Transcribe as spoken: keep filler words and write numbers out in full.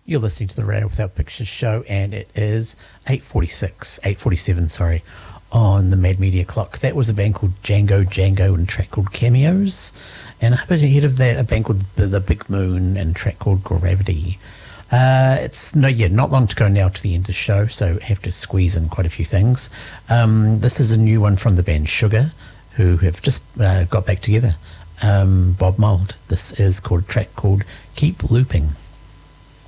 You're listening to the Radio Without Pictures show, and it is eight forty-six, eight forty-seven, sorry, on the Mad Media clock. That was a band called Django Django and a track called Cameos, and a bit ahead of that, a band called The Big Moon and a track called Gravity. Uh, it's no, yeah, not long to go now to the end of the show, so have to squeeze in quite a few things. Um, this is a new one from the band Sugar, who have just uh, got back together. Um, Bob Mould. This is called a track called Keep Looping.